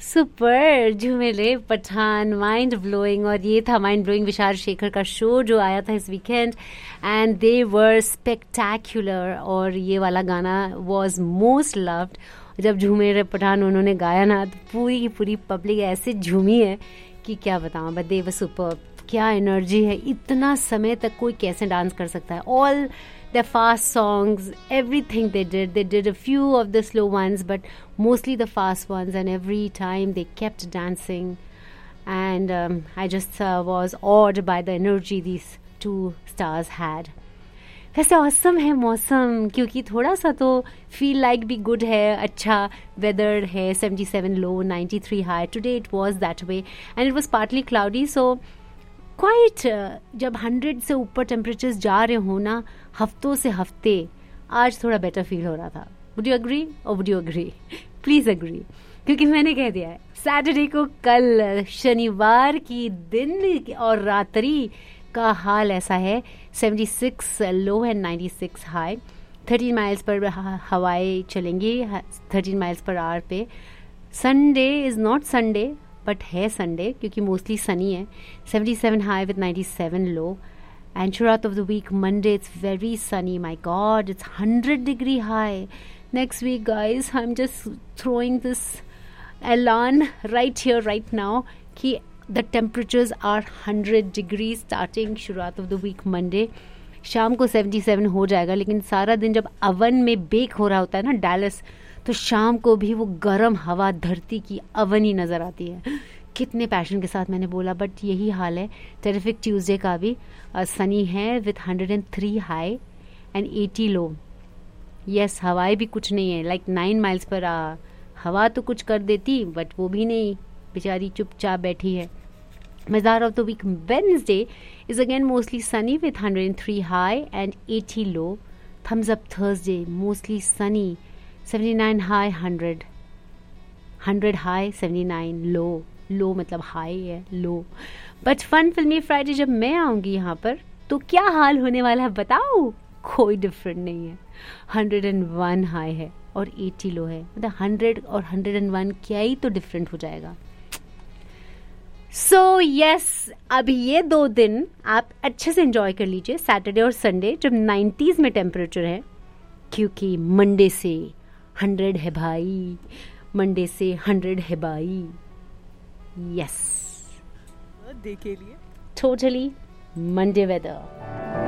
Super झूमेले Pathan, mind blowing. और ये था माइंड ब्लोइंग विशाल शेखर का शो जो आया था इस वीकेंड, एंड दे वर स्पेक्टैक्युलर। और ये वाला गाना वाज मोस्ट लव्ड। जब झूमेले पठान उन्होंने गाया ना, तो पूरी की पूरी पब्लिक ऐसे झूमी है कि क्या बताऊं, बट दे वर सुपर। क्या एनर्जी है, इतना समय तक कोई कैसे डांस कर सकता है। All the fast songs, everything they did a few of the slow ones, but mostly the fast ones, and every time they kept dancing, and I just was awed by the energy these two stars had. वैसे awesome है मौसम, क्योंकि थोड़ा सा तो feel like भी good है, अच्छा वेदर है, 77 लो 93 high. Today it was that way and it was partly cloudy, so quite जब 100 से ऊपर टेम्परेचर्स जा रहे हो ना हफ्तों से हफ्ते, आज थोड़ा बेटर फील हो रहा था। वुड यू एग्री और would you agree? Please agree, क्योंकि मैंने कह दिया है सैटरडे को, कल शनिवार की दिन और रात्रि का हाल ऐसा है। 76 लो एंड 96 हाई। 13 माइल्स पर हवाएं चलेंगी 13 माइल्स पर आवर पे। Sunday is not Sunday but है संडे, क्योंकि मोस्टली सनी है। 77 high with 97 low. And throughout of the week, Monday it's very sunny. My God, it's 100-degree high. Next week, guys, I'm just throwing this elan right here, right now, कि the temperatures are 100 degrees starting throughout of the week Monday. शाम को 77 हो जाएगा, लेकिन सारा दिन जब oven में बेक हो रहा होता है ना डैलस, तो शाम को भी वो गर्म हवा धरती की अवन ही नज़र आती है। कितने पैशन के साथ मैंने बोला, बट यही हाल है। टेरिफिक ट्यूसडे का भी सनी है with 103 high and 80 low. Yes, हवाएं भी कुछ नहीं है, लाइक 9 माइल्स पर हवा तो कुछ कर देती, बट वो भी नहीं, बेचारी चुपचाप बैठी है। मज़ार of the week Wednesday is again mostly Sunny with 103 high and 80 low. Thums up Thursday mostly Sunny, 79 high 100 high 79 लो। लो मतलब हाई है, लो। बट फन फिल्मी फ्राइडे जब मैं आऊँगी यहाँ पर, तो क्या हाल होने वाला है बताओ? कोई डिफरेंट नहीं है। 101 हाई है और 80 लो है, मतलब 100 और 101 क्या ही तो डिफरेंट हो जाएगा। सो यस, अभी ये 2 दिन आप अच्छे से एंजॉय कर लीजिए, सैटरडे और संडे जब 90s में टेम्परेचर है, क्योंकि मंडे से 100 है भाई, मंडे से 100 है भाई। यस, बर्थडे के लिए टोटली मंडे वेदर।